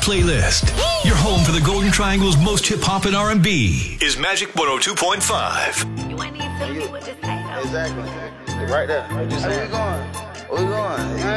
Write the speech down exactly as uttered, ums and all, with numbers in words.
playlist. Your home for the Golden Triangle's most hip-hop and R and B is Magic one oh two point five. You ain't even feeling me with this thing, though. Exactly. Right there. Where we going? Where we going?